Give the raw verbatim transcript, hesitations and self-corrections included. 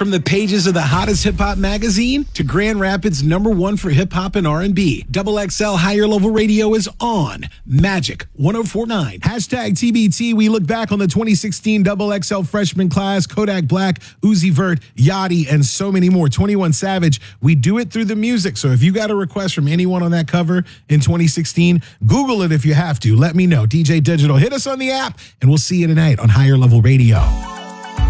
From the pages of the hottest hip-hop magazine to Grand Rapids' number one for hip-hop and R and B, Double X L Higher Level Radio is on Magic one oh four point nine. Hashtag T B T, we look back on the twenty sixteen Double X L freshman class, Kodak Black, Uzi Vert, Yachty, and so many more. twenty-one Savage, we do it through the music. So if you got a request from anyone on that cover in twenty sixteen, Google it if you have to. Let me know. D J Digital, hit us on the app, and we'll see you tonight on Higher Level Radio.